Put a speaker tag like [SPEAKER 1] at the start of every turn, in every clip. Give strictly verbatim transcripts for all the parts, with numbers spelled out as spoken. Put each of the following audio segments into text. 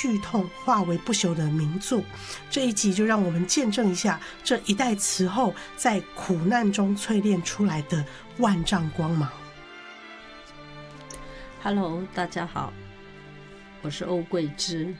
[SPEAKER 1] 剧痛化为不朽的名作。这一集就让我们见证一下这一代词后在苦难中淬炼出来的万丈光芒。
[SPEAKER 2] Hello， 大家好，我是欧桂芝。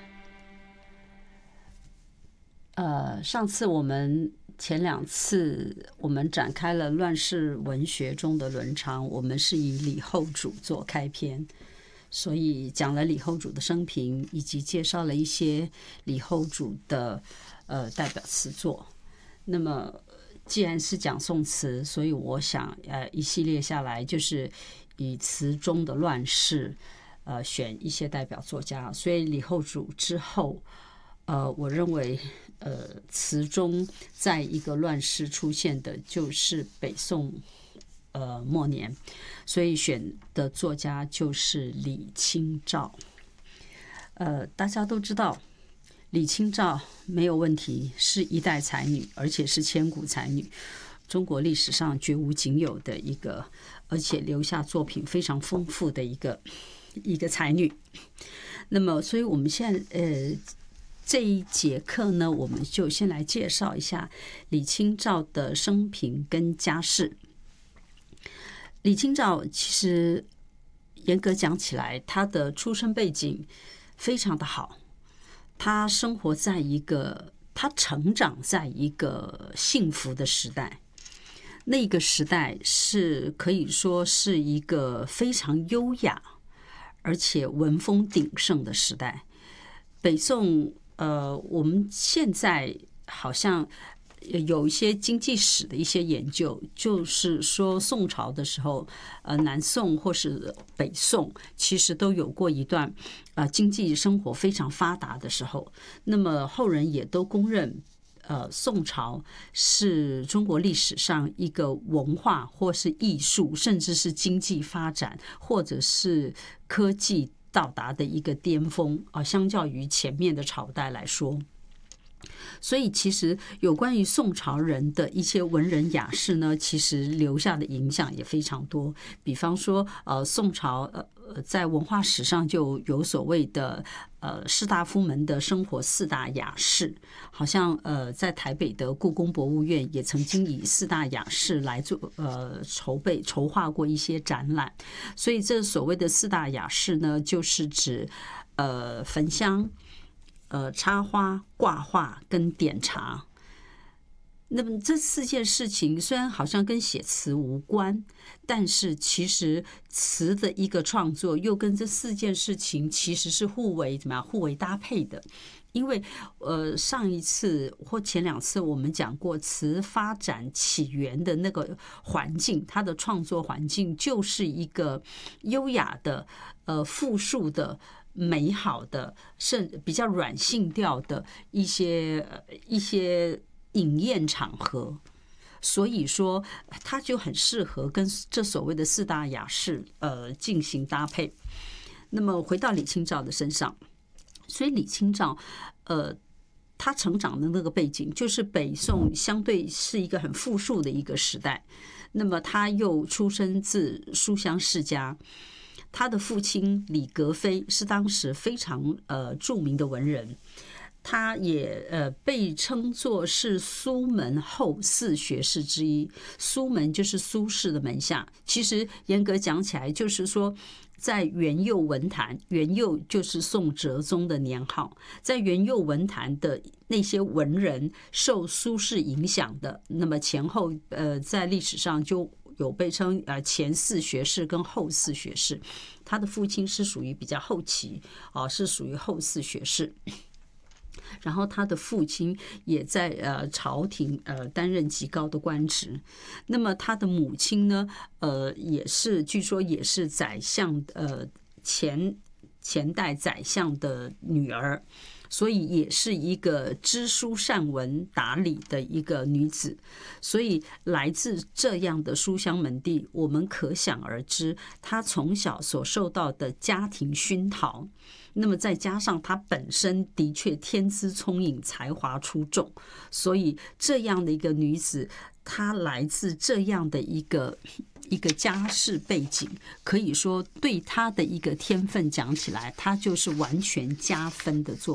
[SPEAKER 2] 呃，上次我们前两次我们展开了乱世文学中的伦常，我们是以李后主做开篇，所以讲了李后主的生平，以及介绍了一些李后主的呃代表词作。那么既然是讲宋词，所以我想呃一系列下来就是以词中的乱世呃选一些代表作家，所以李后主之后呃我认为呃词中在一个乱世出现的就是北宋呃末年，所以选的作家就是李清照。呃大家都知道李清照没有问题，是一代才女，而且是千古才女，中国历史上绝无仅有的一个，而且留下作品非常丰富的一个一个才女。那么所以我们现在呃这一节课呢，我们就先来介绍一下李清照的生平跟家世。李清照其实严格讲起来，她的出生背景非常的好，她生活在一个，她成长在一个幸福的时代。那个时代是可以说是一个非常优雅而且文风鼎盛的时代。北宋呃，我们现在好像有一些经济史的一些研究，就是说宋朝的时候，呃，南宋或是北宋其实都有过一段呃经济生活非常发达的时候。那么后人也都公认，呃，宋朝是中国历史上一个文化或是艺术，甚至是经济发展或者是科技到达的一个巅峰啊，相较于前面的朝代来说。所以其实有关于宋朝人的一些文人雅士呢，其实留下的影响也非常多。比方说呃宋朝呃在文化史上就有所谓的呃士大夫们的生活四大雅士，好像呃在台北的故宫博物院也曾经以四大雅士来做呃筹备筹划过一些展览。所以这所谓的四大雅士呢，就是指呃焚香、呃，插花、挂画跟点茶。那么这四件事情虽然好像跟写词无关，但是其实词的一个创作又跟这四件事情其实是互为怎么样互为搭配的。因为呃上一次或前两次我们讲过，词发展起源的那个环境，它的创作环境就是一个优雅的、呃复数的、美好的，甚比较软性调的一些一些饮宴场合，所以说它就很适合跟这所谓的四大雅士呃进行搭配。那么回到李清照的身上，所以李清照呃他成长的那个背景就是北宋相对是一个很富庶的一个时代，那么他又出身自书香世家。他的父亲李格非是当时非常呃著名的文人，他也呃被称作是苏门后四学士之一。苏门就是苏轼的门下，其实严格讲起来就是说，在元佑文坛，元佑就是宋哲宗的年号，在元佑文坛的那些文人受苏轼影响的，那么前后呃在历史上就有被称呃前四学士跟后四学士。他的父亲是属于比较后期啊，是属于后四学士。然后他的父亲也在呃朝廷呃担任极高的官职。那么他的母亲呢，呃也是据说也是宰相呃前前代宰相的女儿。所以也是一个知书善文达理的一个女子，所以来自这样的书香门第，我们可想而知她从小所受到的家庭熏陶。那么再加上她本身的确天资聪颖，才华出众，所以这样的一个女子，她来自这样的一个一个家世背景，可以说对她的一个天分讲起来，她就是完全加分的作